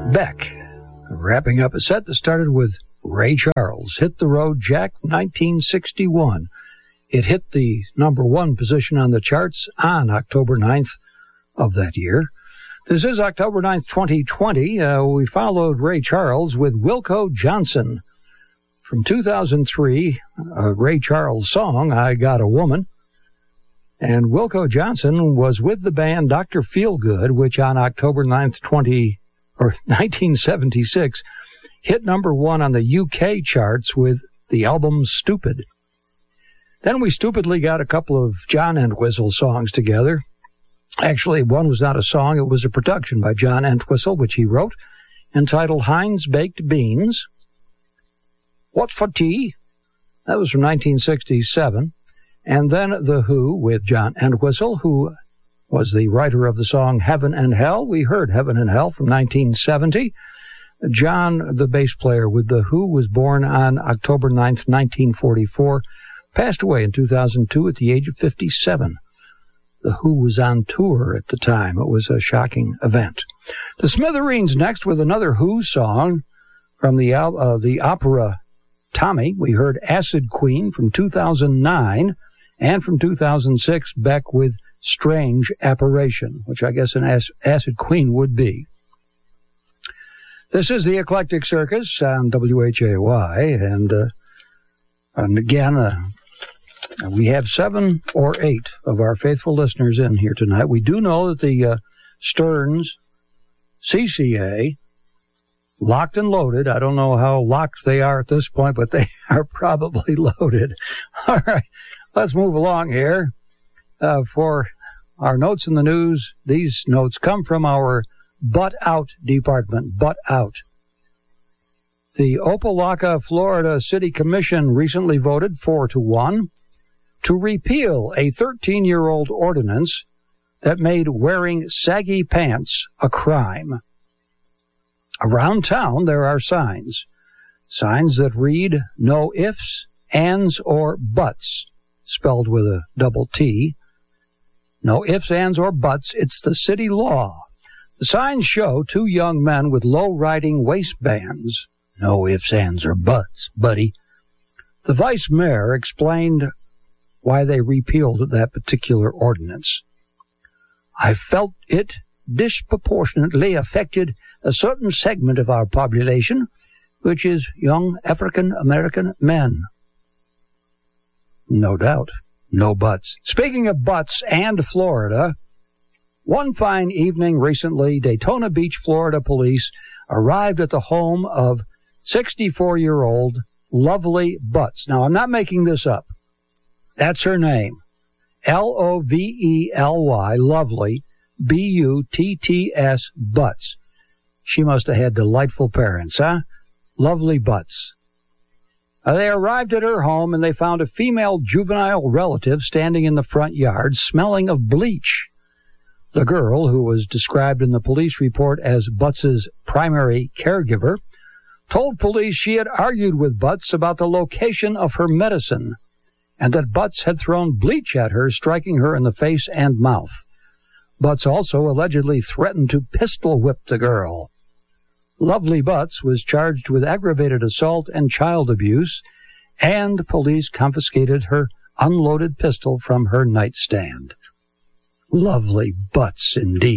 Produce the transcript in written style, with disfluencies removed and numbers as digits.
Beck, wrapping up a set that started with Ray Charles, Hit the Road Jack, 1961. It hit the number one position on the charts on October 9th of that year. This is October 9th, 2020. We followed Ray Charles with Wilco Johnson. From 2003, a Ray Charles song, I Got a Woman. And Wilco Johnson was with the band Dr. Feelgood, which on October 9th, 1976, hit number one on the UK charts with the album Stupid. Then we stupidly got a couple of John Entwistle songs together. Actually, one was not a song, it was a production by John Entwistle, which he wrote, entitled Heinz Baked Beans. What for Tea? That was from 1967. And then The Who with John Entwistle, who was the writer of the song Heaven and Hell. We heard Heaven and Hell from 1970. John, the bass player with The Who, was born on October 9th, 1944, passed away in 2002 at the age of 57. The Who was on tour at the time. It was a shocking event. The Smithereens next with another Who song from the opera Tommy. We heard Acid Queen from 2009, and from 2006, Beck with Strange Apparition, which I guess an Acid Queen would be. This is the Eclectic Circus on WHAY, and again, we have 7 or 8 of our faithful listeners in here tonight. We do know that the Stearns CCA, locked and loaded. I don't know how locked they are at this point, but they are probably loaded. All right, let's move along here. For our notes in the news, these notes come from our Butt Out department. Butt Out. The Opelika, Florida City Commission recently voted 4-1 to repeal a 13-year-old ordinance that made wearing saggy pants a crime. Around town, there are signs that read no ifs, ands, or buts, spelled with a double T. No ifs, ands, or buts. It's the city law. The signs show 2 young men with low-riding waistbands. No ifs, ands, or buts, buddy. The vice mayor explained why they repealed that particular ordinance. I felt it disproportionately affected a certain segment of our population, which is young African-American men. No doubt. No buts. Speaking of buts and Florida, one fine evening recently, Daytona Beach, Florida police arrived at the home of 64-year-old Lovely Butts. Now, I'm not making this up. That's her name. Lovely, Lovely, Butts, Butts. She must have had delightful parents, huh? Lovely Butts. They arrived at her home and they found a female juvenile relative standing in the front yard smelling of bleach. The girl, who was described in the police report as Butts's primary caregiver, told police she had argued with Butts about the location of her medicine and that Butts had thrown bleach at her, striking her in the face and mouth. Butts also allegedly threatened to pistol whip the girl. Lovely Butts was charged with aggravated assault and child abuse, and police confiscated her unloaded pistol from her nightstand. Lovely Butts, indeed.